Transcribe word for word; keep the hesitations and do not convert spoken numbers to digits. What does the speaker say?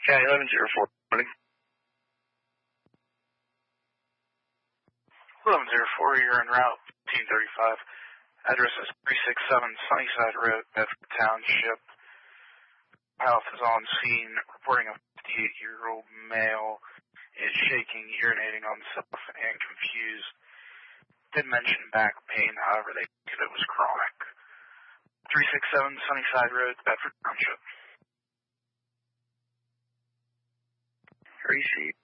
Okay, eleven zero four. Morning. eleven zero four, you're en route, fifteen thirty-five. Address is three six seven Sunnyside Road, Bedford Township. Health is on scene, reporting a fifty-eight-year-old male is shaking, urinating on himself, and confused. Did mention back pain, however, they said it was chronic. three six seven Sunnyside Road, Bedford Township. Receipt.